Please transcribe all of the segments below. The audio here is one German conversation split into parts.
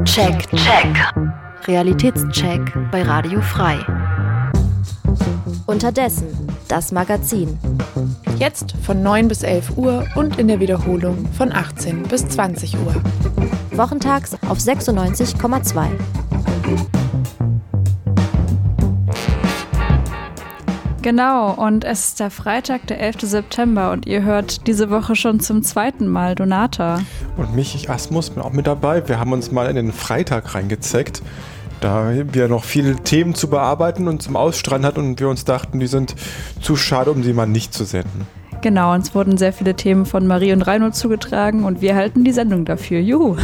Check. Realitätscheck bei Radio Frei. Unterdessen, das Magazin. Jetzt von 9 bis 11 Uhr und in der Wiederholung von 18 bis 20 Uhr. Wochentags auf 96,2. Genau, und es ist der Freitag, der 11. September und ihr hört diese Woche schon zum zweiten Mal Donata. Und mich, ich Asmus, bin auch mit dabei. Wir haben uns mal in den Freitag reingezeckt, da wir noch viele Themen zu bearbeiten und zum Ausstrahlen hatten und wir uns dachten, die sind zu schade, um sie mal nicht zu senden. Genau, uns wurden sehr viele Themen von Marie und Reino zugetragen und wir halten die Sendung dafür. Juhu!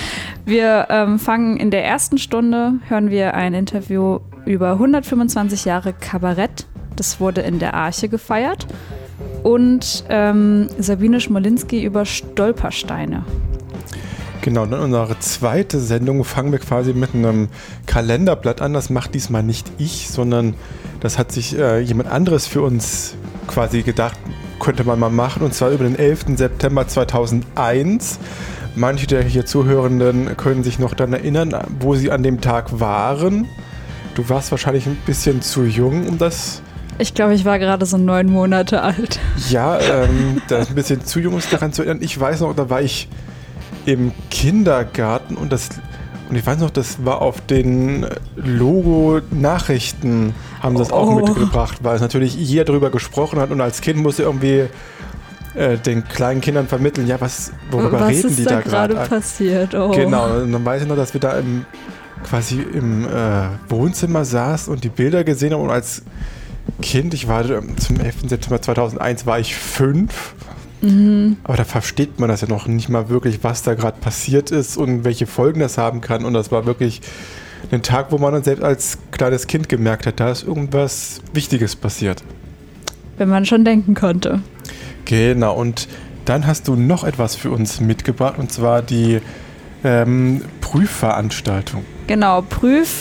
Wir fangen in der ersten Stunde, hören wir ein Interview über 125 Jahre Kabarett. Das wurde in der Arche gefeiert. Und Sabine Schmolinski über Stolpersteine. Genau, und in unserer zweiten Sendung fangen wir quasi mit einem Kalenderblatt an. Das macht diesmal nicht ich, sondern das hat sich jemand anderes für uns quasi gedacht, könnte man mal machen. Und zwar über den 11. September 2001. Manche der hier Zuhörenden können sich noch daran erinnern, wo sie an dem Tag waren. Du warst wahrscheinlich ein bisschen zu jung, um das... Ich glaube, ich war gerade so 9 Monate alt. Ja, da ist ein bisschen zu jung, um sich daran zu erinnern. Ich weiß noch, da war ich im Kindergarten und ich weiß noch, das war auf den Logo-Nachrichten, haben sie das auch mitgebracht, weil es natürlich jeder darüber gesprochen hat und als Kind musste irgendwie den kleinen Kindern vermitteln, ja, worüber reden die da gerade? Was ist da gerade passiert? Oh. Genau, und dann weiß ich noch, dass wir da quasi im Wohnzimmer saßen und die Bilder gesehen haben und als Kind, ich war zum 11. September 2001 war ich 5, aber da versteht man das ja noch nicht mal wirklich, was da gerade passiert ist und welche Folgen das haben kann und das war wirklich ein Tag, wo man dann selbst als kleines Kind gemerkt hat, da ist irgendwas Wichtiges passiert. Wenn man schon denken konnte. Genau, und dann hast du noch etwas für uns mitgebracht und zwar die Prüfveranstaltung. Genau,